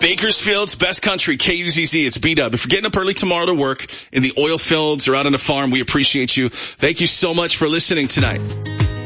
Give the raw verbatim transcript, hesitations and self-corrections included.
Bakersfield's best country, K U Z Z. It's B-Dub. If you're getting up early tomorrow to work in the oil fields or out on the farm, we appreciate you. Thank you so much for listening tonight.